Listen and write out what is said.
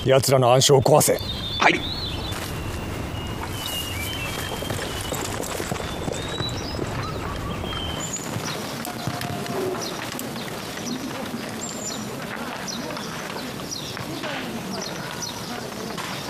奴らの暗礁を壊せ。 はい。